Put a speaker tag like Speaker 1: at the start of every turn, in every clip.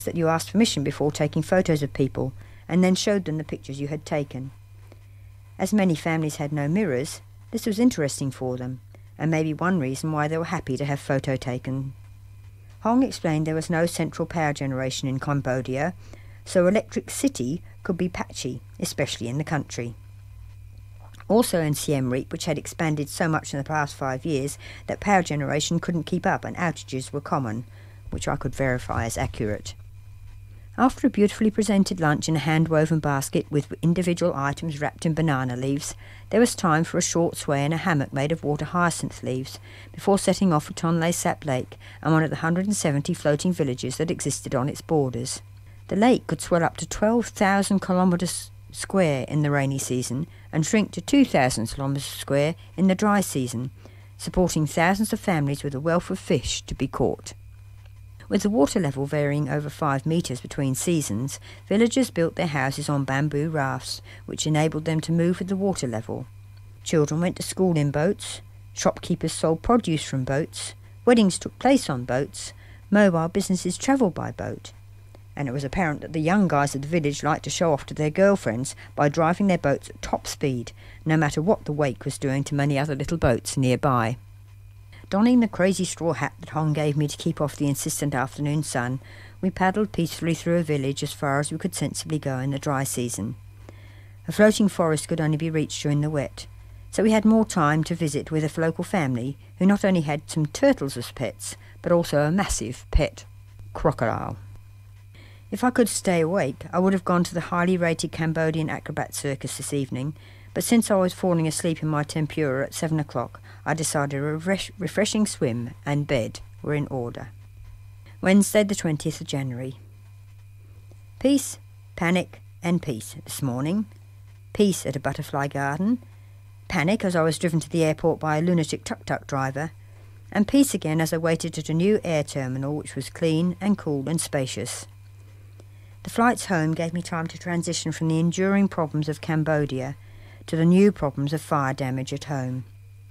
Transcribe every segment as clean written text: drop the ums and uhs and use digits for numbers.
Speaker 1: that you asked permission before taking photos of people and then showed them the pictures you had taken. As many families had no mirrors, this was interesting for them, and maybe one reason why they were happy to have photo taken. Hong explained there was no central power generation in Cambodia, so electricity could be patchy, especially in the country. Also in Siem Reap, which had expanded so much in the past 5 years that power generation couldn't keep up and outages were common, which I could verify as accurate. After a beautifully presented lunch in a hand-woven basket with individual items wrapped in banana leaves, there was time for a short sway in a hammock made of water hyacinth leaves, before setting off for Tonle Sap Lake and one of the 170 floating villages that existed on its borders. The lake could swell up to 12,000 kilometres square in the rainy season and shrink to 2,000 kilometres square in the dry season, supporting thousands of families with a wealth of fish to be caught. With the water level varying over 5 metres between seasons, villagers built their houses on bamboo rafts, which enabled them to move with the water level. Children went to school in boats, shopkeepers sold produce from boats, weddings took place on boats, mobile businesses travelled by boat, and it was apparent that the young guys of the village liked to show off to their girlfriends by driving their boats at top speed, no matter what the wake was doing to many other little boats nearby. Donning the crazy straw hat that Hong gave me to keep off the insistent afternoon sun, we paddled peacefully through a village as far as we could sensibly go in the dry season. A floating forest could only be reached during the wet, so we had more time to visit with a local family who not only had some turtles as pets, but also a massive pet crocodile. If I could stay awake, I would have gone to the highly rated Cambodian acrobat circus this evening, but since I was falling asleep in my tempura at 7 o'clock, I decided a refreshing swim and bed were in order. Wednesday the 20th of January. Peace, panic and peace this morning. Peace at a butterfly garden. Panic as I was driven to the airport by a lunatic tuk-tuk driver. And peace again as I waited at a new air terminal which was clean and cool and spacious. The flights home gave me time to transition from the enduring problems of Cambodia to the new problems of fire damage at home.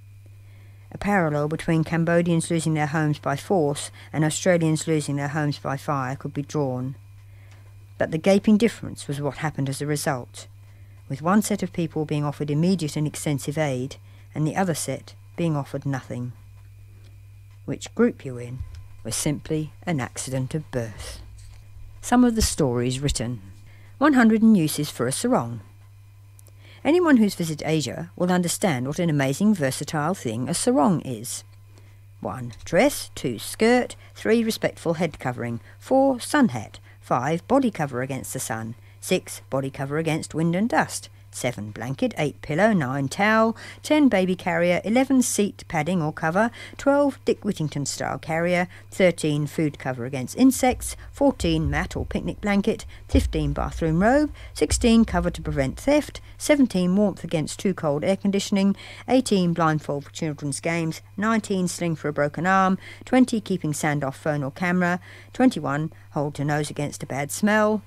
Speaker 1: A parallel between Cambodians losing their homes by force and Australians losing their homes by fire could be drawn. But the gaping difference was what happened as a result, with one set of people being offered immediate and extensive aid and the other set being offered nothing. Which group you in was simply an accident of birth. Some of the stories written. 100 uses for a sarong. Anyone who's visited Asia will understand what an amazing versatile thing a sarong is. 1. Dress. 2. Skirt. 3. Respectful head covering. 4. Sun hat. 5. Body cover against the sun. 6. Body cover against wind and dust. 7. Blanket. 8. Pillow. 9. Towel. 10. Baby carrier. 11. Seat padding or cover. 12. Dick Whittington style carrier. 13. Food cover against insects. 14. Mat or picnic blanket. 15. Bathroom robe. 16. Cover to prevent theft. 17. Warmth against too cold air conditioning. 18. Blindfold for children's games. 19. Sling for a broken arm. 20. Keeping sand off phone or camera. 21. Hold to nose against a bad smell.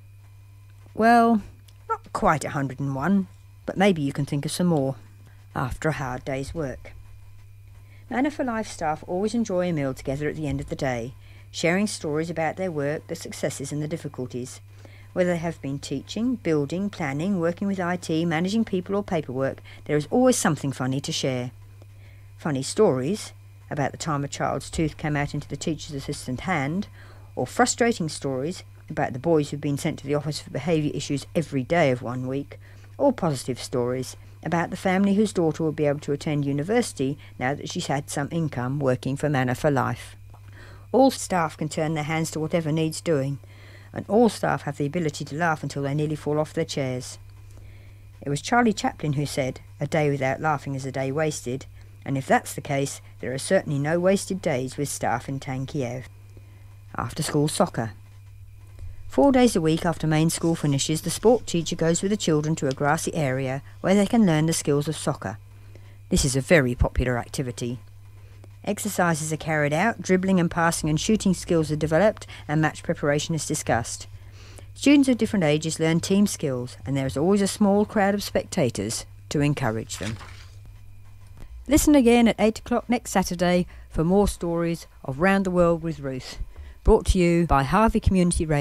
Speaker 1: Well, not quite 101, but maybe you can think of some more after a hard day's work. Manor for Life staff always enjoy a meal together at the end of the day, sharing stories about their work, the successes and the difficulties. Whether they have been teaching, building, planning, working with IT, managing people or paperwork, there is always something funny to share. Funny stories about the time a child's tooth came out into the teacher's assistant hand, or frustrating stories about the boys who've been sent to the office for behaviour issues every day of 1 week, or positive stories about the family whose daughter will be able to attend university now that she's had some income working for Manor for Life. All staff can turn their hands to whatever needs doing, and all staff have the ability to laugh until they nearly fall off their chairs. It was Charlie Chaplin who said, "A day without laughing is a day wasted," and if that's the case, there are certainly no wasted days with staff in Tankiev. After school soccer. 4 days a week after main school finishes, the sport teacher goes with the children to a grassy area where they can learn the skills of soccer. This is a very popular activity. Exercises are carried out, dribbling and passing and shooting skills are developed, and match preparation is discussed. Students of different ages learn team skills, and there is always a small crowd of spectators to encourage them. Listen again at 8 o'clock next Saturday for more stories of Round the World with Ruth. brought to you by Harvey Community Radio.